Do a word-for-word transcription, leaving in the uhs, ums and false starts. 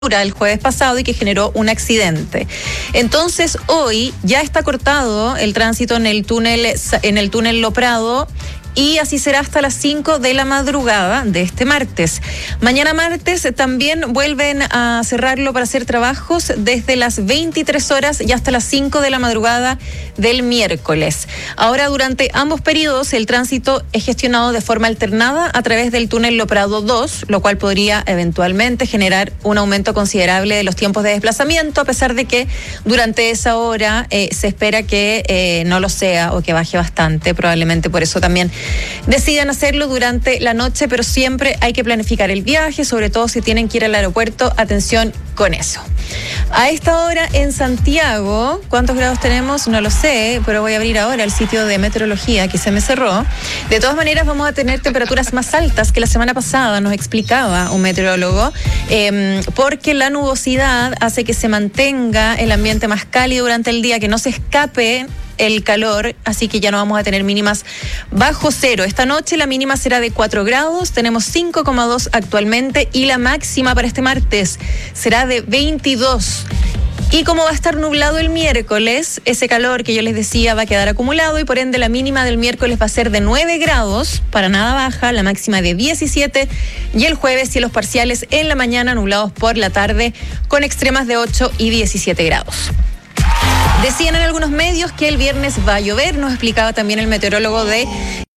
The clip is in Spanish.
el jueves pasado y que generó un accidente. Entonces hoy ya está cortado el tránsito en el túnel en el túnel Lo Prado y así será hasta las cinco de la madrugada de este martes. Mañana martes también vuelven a cerrarlo para hacer trabajos desde las veintitrés horas y hasta las cinco de la madrugada del miércoles. Ahora, durante ambos periodos, el tránsito es gestionado de forma alternada a través del túnel Lo Prado dos, lo cual podría eventualmente generar un aumento considerable de los tiempos de desplazamiento, a pesar de que durante esa hora eh, se espera que eh, no lo sea o que baje bastante. Probablemente por eso también decidan hacerlo durante la noche, pero siempre hay que planificar el viaje, sobre todo si tienen que ir al aeropuerto. Atención con eso. A esta hora en Santiago, ¿cuántos grados tenemos? No lo sé, pero voy a abrir ahora el sitio de meteorología que se me cerró. De todas maneras, vamos a tener temperaturas más altas que la semana pasada, nos explicaba un meteorólogo, eh, porque la nubosidad hace que se mantenga el ambiente más cálido durante el día, que no se escape el calor, así que ya no vamos a tener mínimas bajo cero. Esta noche la mínima será de cuatro grados, tenemos cinco coma dos actualmente y la máxima para este martes será de veintidós. Y como va a estar nublado el miércoles, ese calor que yo les decía va a quedar acumulado y por ende la mínima del miércoles va a ser de nueve grados, para nada baja, la máxima de diecisiete, y el jueves cielos parciales en la mañana, nublados por la tarde, con extremas de ocho y diecisiete grados. Decían en algunos medios que el viernes va a llover, nos explicaba también el meteorólogo de